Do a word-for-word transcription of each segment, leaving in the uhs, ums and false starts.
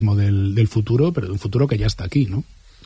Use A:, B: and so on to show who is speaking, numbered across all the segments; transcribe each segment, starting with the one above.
A: Del, del futuro, pero de un futuro que ya está aquí, ¿no?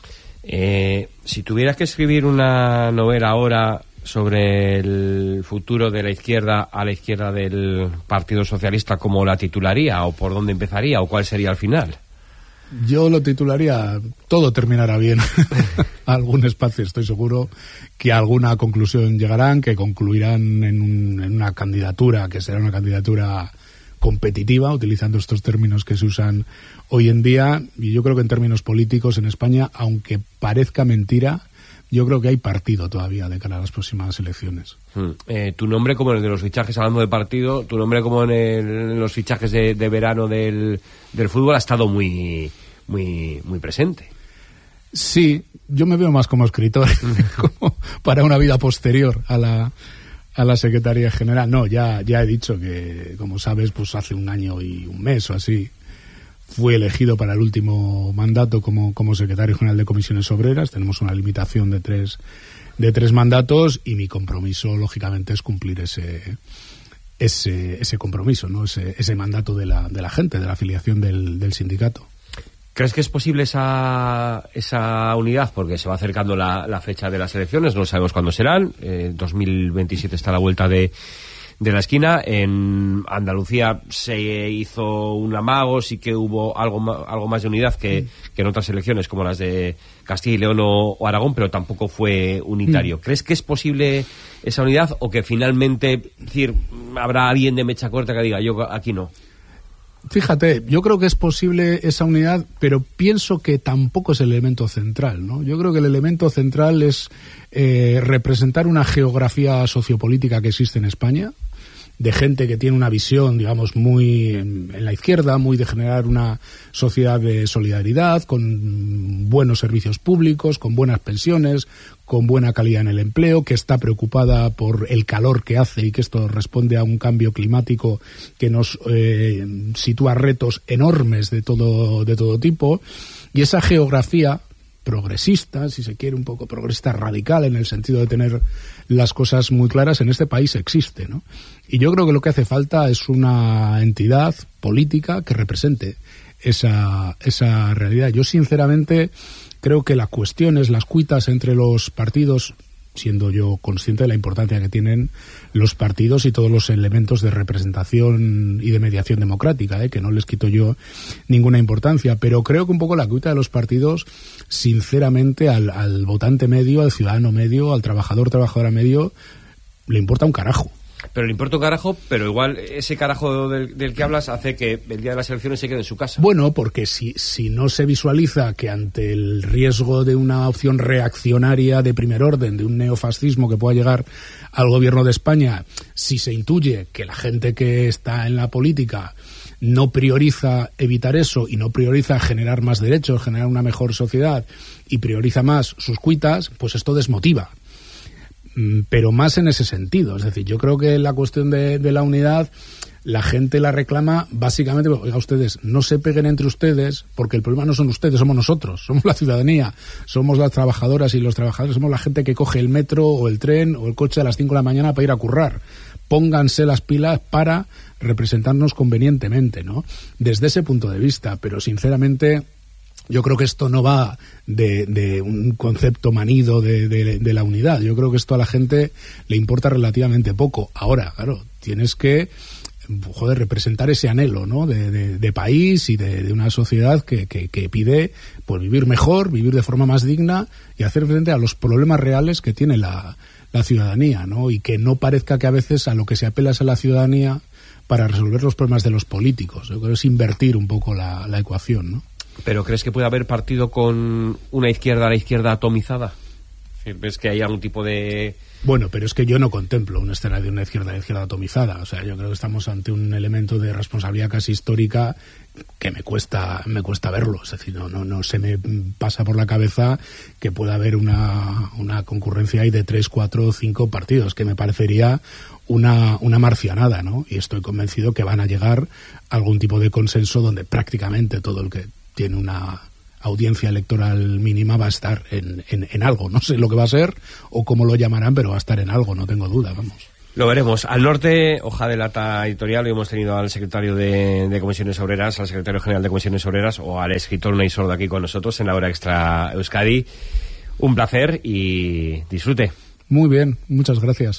B: Eh, si tuvieras que escribir una novela ahora sobre el futuro de la izquierda a la izquierda del Partido Socialista, ¿cómo la titularía? ¿O por dónde empezaría? ¿O cuál sería el final?
A: Yo lo titularía Todo terminará bien. Algún espacio, estoy seguro que a alguna conclusión llegarán, que concluirán en, un, en una candidatura que será una candidatura competitiva, utilizando estos términos que se usan hoy en día. Y yo creo que en términos políticos en España, aunque parezca mentira, yo creo que hay partido todavía de cara a las próximas elecciones.
B: Hmm. Eh, tu nombre, como en el de los fichajes, hablando de partido, tu nombre como en, el, en los fichajes de, de verano del, del fútbol ha estado muy, muy, muy presente.
A: Sí, yo me veo más como escritor, como para una vida posterior a la a la Secretaría General. No, ya ya he dicho que, como sabes, pues hace un año y un mes o así fui elegido para el último mandato como, como Secretario General de Comisiones Obreras. Tenemos una limitación de tres de tres mandatos y mi compromiso, lógicamente, es cumplir ese ese ese compromiso, ¿no? Ese ese mandato de la de la gente, de la afiliación del, del sindicato.
B: ¿Crees que es posible esa esa unidad? Porque se va acercando la, la fecha de las elecciones, no sabemos cuándo serán. Eh, dos mil veintisiete está a la vuelta de, de la esquina. En Andalucía se hizo un amago, sí que hubo algo, algo más de unidad que, mm. que en otras elecciones, como las de Castilla y León o, o Aragón, pero tampoco fue unitario. Mm. ¿Crees que es posible esa unidad o que finalmente, es decir, habrá alguien de mecha corta que diga, yo aquí no?
A: Fíjate, yo creo que es posible esa unidad, pero pienso que tampoco es el elemento central, ¿no? Yo creo que el elemento central es eh, representar una geografía sociopolítica que existe en España, de gente que tiene una visión, digamos, muy en, en la izquierda, muy de generar una sociedad de solidaridad, con buenos servicios públicos, con buenas pensiones, con buena calidad en el empleo, que está preocupada por el calor que hace y que esto responde a un cambio climático que nos eh, sitúa retos enormes de todo, de todo tipo. Y esa geografía progresista, si se quiere, un poco progresista radical en el sentido de tener las cosas muy claras, en este país existe, ¿no? Y yo creo que lo que hace falta es una entidad política que represente esa, esa realidad. Yo, sinceramente, creo que las cuestiones, las cuitas entre los partidos, siendo yo consciente de la importancia que tienen los partidos y todos los elementos de representación y de mediación democrática, ¿eh? que no les quito yo ninguna importancia, pero creo que un poco la cuita de los partidos, sinceramente, al, al votante medio, al ciudadano medio, al trabajador, trabajadora medio, le importa un carajo.
B: Pero le importa un carajo, pero igual ese carajo del, del que hablas hace que el día de las elecciones se quede en su casa.
A: Bueno, porque si, si no se visualiza que ante el riesgo de una opción reaccionaria de primer orden, de un neofascismo que pueda llegar al gobierno de España, si se intuye que la gente que está en la política no prioriza evitar eso y no prioriza generar más derechos, generar una mejor sociedad y prioriza más sus cuitas, pues esto desmotiva. Pero más en ese sentido, es decir, yo creo que la cuestión de, de la unidad, la gente la reclama básicamente, oiga, ustedes, no se peguen entre ustedes, porque el problema no son ustedes, somos nosotros, somos la ciudadanía, somos las trabajadoras y los trabajadores, somos la gente que coge el metro o el tren o el coche a las cinco de la mañana para ir a currar. Pónganse las pilas para representarnos convenientemente, ¿no? Desde ese punto de vista, pero sinceramente yo creo que esto no va de, de un concepto manido de, de, de la unidad. Yo creo que esto a la gente le importa relativamente poco. Ahora, claro, tienes que, joder, representar ese anhelo, ¿no? De, de, de país y de, de una sociedad que, que, que pide pues vivir mejor, vivir de forma más digna y hacer frente a los problemas reales que tiene la, la ciudadanía, ¿no? Y que no parezca que a veces a lo que se apela es a la ciudadanía para resolver los problemas de los políticos. Yo creo que es invertir un poco la, la ecuación, ¿no?
B: ¿Pero crees que puede haber partido con una izquierda a la izquierda atomizada? ¿Ves que hay algún tipo de...?
A: Bueno, pero es que yo no contemplo un escenario de una izquierda a la izquierda atomizada. O sea, yo creo que estamos ante un elemento de responsabilidad casi histórica que me cuesta me cuesta verlo. Es decir, no no no se me pasa por la cabeza que pueda haber una, una concurrencia ahí de tres, cuatro, cinco partidos, que me parecería una, una marcianada, ¿no? Y estoy convencido que van a llegar a algún tipo de consenso donde prácticamente todo el que tiene una audiencia electoral mínima va a estar en, en, en algo. No sé lo que va a ser o cómo lo llamarán, pero va a estar en algo, no tengo duda, vamos.
B: Lo veremos. Al norte, hoja de lata editorial, hoy hemos tenido al secretario de, de Comisiones Obreras, al secretario general de Comisiones Obreras, o al escritor Unai Sordo aquí con nosotros en la hora extra Euskadi. Un placer y disfrute.
A: Muy bien, muchas gracias.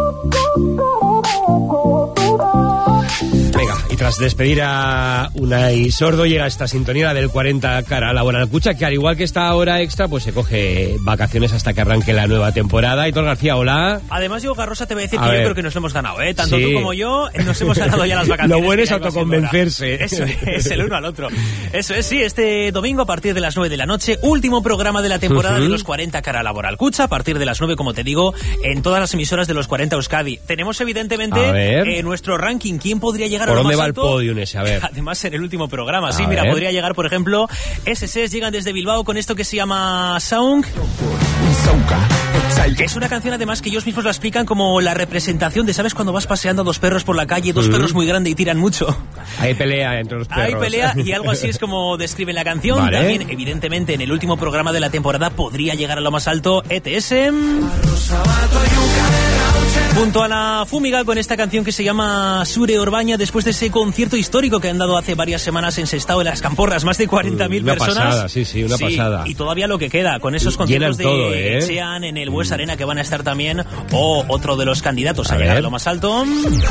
B: Venga, y tras despedir a Unai Sordo llega esta sintonía del cuarenta cara laboral cucha, que al igual que esta hora extra, pues se coge vacaciones hasta que arranque la nueva temporada. Hitor García, hola.
C: Además, yo, Garrosa, te voy a decir
B: a
C: que
B: ver.
C: yo creo que nos lo hemos ganado, ¿eh? Tanto
B: Sí.
C: tú como yo nos hemos ganado ya las vacaciones.
B: Lo bueno es
C: que ya iba siendo
B: autoconvencerse.
C: hora. Eso es, el uno al otro. Eso es, sí, este domingo a partir de las nueve de la noche, último programa de la temporada
B: Uh-huh.
C: de los cuarenta cara laboral cucha, a partir de las nueve, como te digo, en todas las emisoras de los cuarenta Euskadi. Tenemos, evidentemente,
B: A ver.
C: eh, nuestro ranking. ¿Quién podría llegar
B: ¿Por
C: a lo
B: dónde
C: más
B: va el
C: alto?
B: podium ese? A ver.
C: Además, en el último programa. Sí,
B: A
C: mira,
B: ver.
C: podría llegar, por ejemplo, S S S, llegan desde Bilbao con esto que se llama Sound. Que es una canción, además, que ellos mismos la explican como la representación de, ¿sabes? Cuando vas paseando a dos perros por la calle, dos
B: Mm.
C: perros muy grandes y tiran mucho.
B: Hay pelea entre los perros.
C: Hay pelea y algo así es como describe la canción.
B: Vale.
C: También, evidentemente, en el último programa de la temporada podría llegar a lo más alto E T S. Junto a la Fúmiga con esta canción que se llama Sure Orbaña, después de ese concierto histórico que han dado hace varias semanas en Sestao, en las Camporras, más de cuarenta mil
B: Una
C: personas.
B: pasada, sí, sí, una pasada.
C: Y todavía lo que queda, con esos
B: Llenan
C: conciertos de
B: todo, ¿eh?
C: Etxean en el Bues Arena que van a estar también, o otro de los candidatos a,
B: A
C: llegar
B: ver.
C: a lo más alto.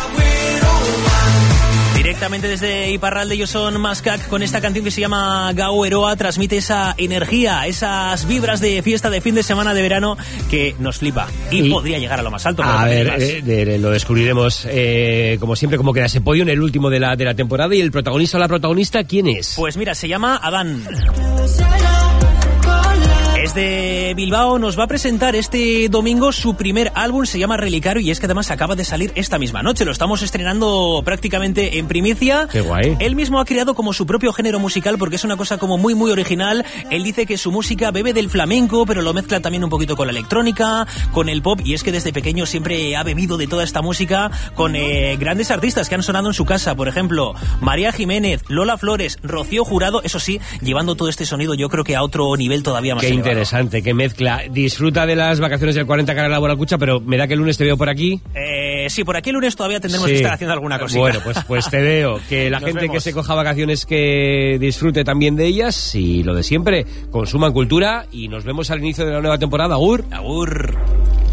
C: Directamente desde Iparralde, ellos son Mascac con esta canción que se llama Gau Eroa. Transmite esa energía, esas vibras de fiesta de fin de semana de verano que nos flipa y,
B: Y-
C: podría llegar a lo más alto. pero
B: A
C: también
B: ver,
C: más.
B: eh, de- lo descubriremos eh, como siempre, como queda ese podio en el último de la, de la temporada. Y el protagonista o la protagonista, ¿quién es?
C: Pues mira, se llama Adán. Es de Bilbao, nos va a presentar este domingo su primer álbum, se llama Relicario, y es que además acaba de salir esta misma noche, lo estamos estrenando prácticamente en primicia.
B: Qué guay.
C: Él mismo ha creado como su propio género musical porque es una cosa como muy muy original. Él dice que su música bebe del flamenco, pero lo mezcla también un poquito con la electrónica, con el pop, y es que desde pequeño siempre ha bebido de toda esta música con eh, grandes artistas que han sonado en su casa, por ejemplo, María Jiménez, Lola Flores, Rocío Jurado, eso sí, llevando todo este sonido yo creo que a otro nivel todavía más
B: Qué
C: elevado.
B: interesante, qué mezcla. Disfruta de las vacaciones del cuarenta cara laboral cucha, pero me da que el lunes te veo por aquí.
C: Eh, sí, por aquí el lunes todavía tendremos
B: Sí.
C: que estar haciendo alguna cosita.
B: Bueno, pues, pues te veo. Que la
C: Nos
B: gente que
C: vemos.
B: se coja vacaciones que disfrute también de ellas y lo de siempre, consuman cultura y nos vemos al inicio de la nueva temporada. Agur.
C: Agur.